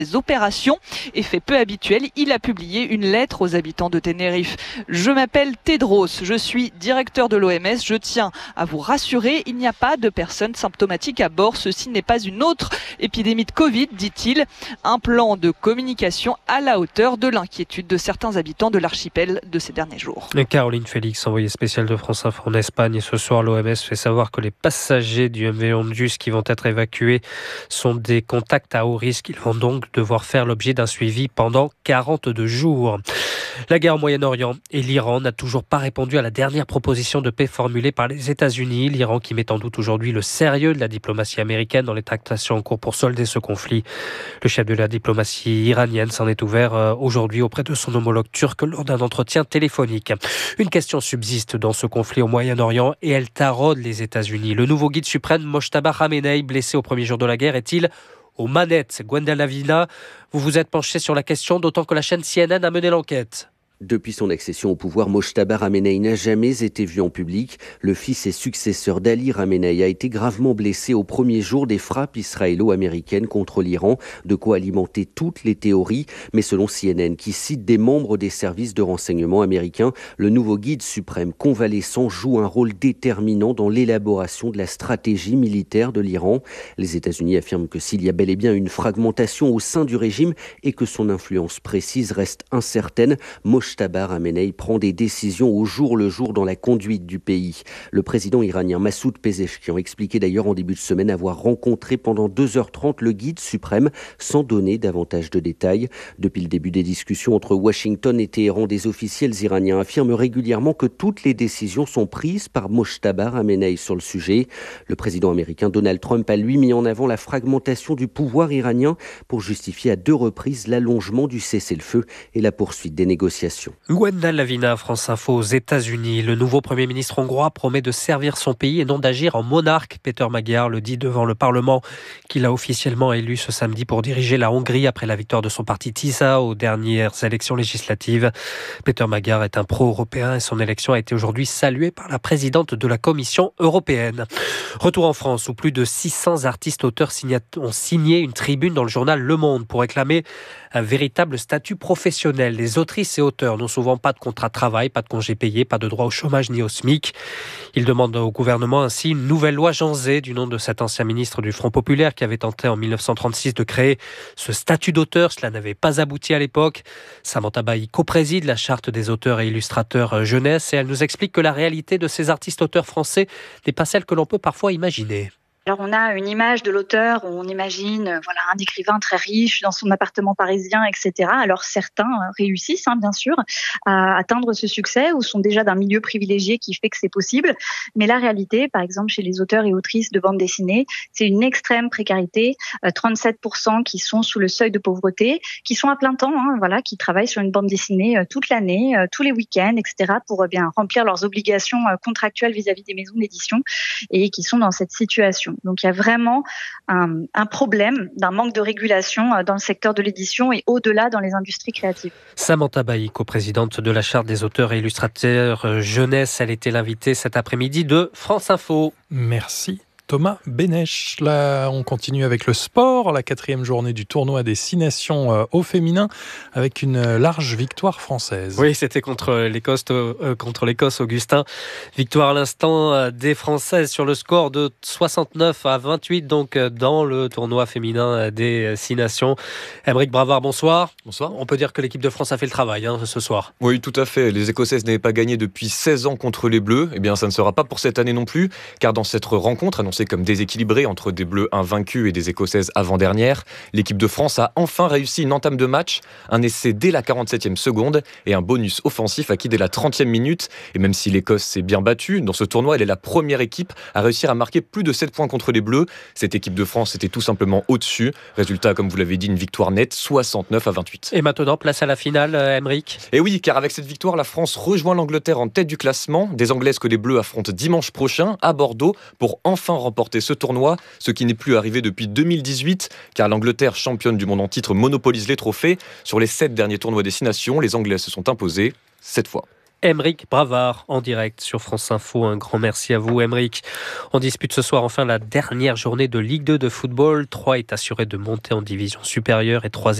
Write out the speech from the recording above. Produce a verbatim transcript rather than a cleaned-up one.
des opérations. Effet peu habituel, il a publié une lettre aux habitants de Tenerife. Je m'appelle Tedros, je suis directeur de l'O M S. Je tiens à vous rassurer, il n'y a pas de personnes symptomatiques à bord. Ceci n'est pas une autre épidémie de Covid, dit-il. Un plan de communication à la hauteur de l'inquiétude de certains habitants de l'archipel de ces derniers jours. Et Caroline Félix, envoyée spéciale de France Info en Espagne. Et ce soir, l'O M S fait savoir que les passagers du M V Ondius qui vont être évacués sont des contacts à haut risque. Ils vont donc devoir faire l'objet d'un suivi pendant quarante-deux jours. La guerre au Moyen-Orient et l'Iran n'a toujours pas répondu à la dernière proposition de paix formulée par les États-Unis. L'Iran qui met en doute aujourd'hui le sérieux de la diplomatie américaine dans les tractations en cours pour solder ce conflit. Le chef de la diplomatie iranienne s'en est ouvert aujourd'hui auprès de son homologue turc lors d'un entretien téléphonique. Une question subsiste dans ce conflit au Moyen-Orient et elle taraude les États-Unis. Le nouveau guide suprême Mojtaba Khamenei, blessé au premier jour de la guerre, est-il aux manettes? Gwenda Lavina, vous vous êtes penché sur la question, d'autant que la chaîne C N N a mené l'enquête. Depuis son accession au pouvoir, Mojtaba Khamenei n'a jamais été vu en public. Le fils et successeur d'Ali Khamenei a été gravement blessé au premier jour des frappes israélo-américaines contre l'Iran, de quoi alimenter toutes les théories. Mais selon C N N, qui cite des membres des services de renseignement américains, le nouveau guide suprême convalescent joue un rôle déterminant dans l'élaboration de la stratégie militaire de l'Iran. Les États-Unis affirment que s'il y a bel et bien une fragmentation au sein du régime et que son influence précise reste incertaine, Mojtaba Khamenei prend des décisions au jour le jour dans la conduite du pays. Le président iranien Massoud Pezeshkian expliquait d'ailleurs en début de semaine avoir rencontré pendant deux heures trente le guide suprême sans donner davantage de détails. Depuis le début des discussions entre Washington et Téhéran, des officiels iraniens affirment régulièrement que toutes les décisions sont prises par Mojtaba Khamenei sur le sujet. Le président américain Donald Trump a lui mis en avant la fragmentation du pouvoir iranien pour justifier à deux reprises l'allongement du cessez-le-feu et la poursuite des négociations. Gwenda Lavina, France Info aux États-Unis. Le nouveau Premier ministre hongrois promet de servir son pays et non d'agir en monarque. Peter Magyar le dit devant le Parlement qu'il a officiellement élu ce samedi pour diriger la Hongrie après la victoire de son parti TISA aux dernières élections législatives. Peter Magyar est un pro-européen et son élection a été aujourd'hui saluée par la présidente de la Commission européenne. Retour en France où plus de six cents artistes auteurs ont signé une tribune dans le journal Le Monde pour réclamer un véritable statut professionnel. Les autrices et auteurs n'ont souvent pas de contrat de travail, pas de congés payés, pas de droit au chômage ni au SMIC. Ils demandent au gouvernement ainsi une nouvelle loi Jean Zay, du nom de cet ancien ministre du Front populaire qui avait tenté en dix-neuf cent trente-six de créer ce statut d'auteur. Cela n'avait pas abouti à l'époque. Samantha Bailly co-préside la charte des auteurs et illustrateurs jeunesse et elle nous explique que la réalité de ces artistes auteurs français n'est pas celle que l'on peut parfois imaginer. Alors on a une image de l'auteur où on imagine euh, voilà un écrivain très riche dans son appartement parisien, et cetera. Alors certains euh, réussissent hein, bien sûr à atteindre ce succès ou sont déjà d'un milieu privilégié qui fait que c'est possible. Mais la réalité, par exemple chez les auteurs et autrices de bande dessinée, c'est une extrême précarité. Euh, trente-sept pour cent qui sont sous le seuil de pauvreté, qui sont à plein temps, hein, voilà, qui travaillent sur une bande dessinée euh, toute l'année, euh, tous les week-ends, et cetera. Pour euh, bien remplir leurs obligations euh, contractuelles vis-à-vis des maisons d'édition et qui sont dans cette situation. Donc il y a vraiment un, un problème d'un manque de régulation dans le secteur de l'édition et au-delà dans les industries créatives. Samantha Bailly, coprésidente de la Charte des auteurs et illustrateurs jeunesse, elle était l'invitée cet après-midi de France Info. Merci. Thomas Bénèche. Là, on continue avec le sport, la quatrième journée du tournoi des Six Nations euh, au féminin, avec une large victoire française. Oui, c'était contre l'Écosse, euh, contre l'Écosse, Augustin. Victoire à l'instant euh, des Françaises sur le score de soixante-neuf à vingt-huit, donc euh, dans le tournoi féminin des Six Nations. Aymeric Bravard, bonsoir. Bonsoir. On peut dire que l'équipe de France a fait le travail hein, ce soir. Oui, tout à fait. Les Écossaises n'avaient pas gagné depuis seize ans contre les Bleus. Eh bien, ça ne sera pas pour cette année non plus, car dans cette rencontre annoncée comme déséquilibrée entre des Bleus invaincus et des Écossaises avant-dernières, l'équipe de France a enfin réussi une entame de match, un essai dès la quarante-septième seconde et un bonus offensif acquis dès la trentième minute. Et même si l'Écosse s'est bien battue, dans ce tournoi, elle est la première équipe à réussir à marquer plus de sept points contre les Bleus. Cette équipe de France était tout simplement au-dessus. Résultat, comme vous l'avez dit, une victoire nette, soixante-neuf à vingt-huit. Et maintenant, place à la finale, Aymeric. Et oui, car avec cette victoire, la France rejoint l'Angleterre en tête du classement. Des Anglaises que les Bleus affrontent dimanche prochain à Bordeaux pour enfin remporter ce tournoi, ce qui n'est plus arrivé depuis deux mille dix-huit, car l'Angleterre, championne du monde en titre, monopolise les trophées. Sur les sept derniers tournois des Six Nations, les Anglaises se sont imposées sept fois. Aymeric Bravard en direct sur France Info. Un grand merci à vous, Aymeric. On dispute ce soir enfin la dernière journée de Ligue deux de football. Troyes est assuré de monter en division supérieure et trois